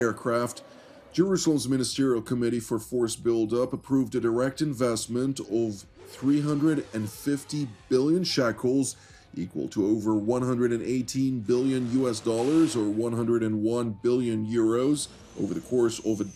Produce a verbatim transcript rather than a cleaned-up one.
aircraft, Jerusalem's Ministerial Committee for Force Buildup approved a direct investment of three hundred fifty billion shekels, equal to over one hundred eighteen billion U S dollars or one hundred one billion euros, over the course of a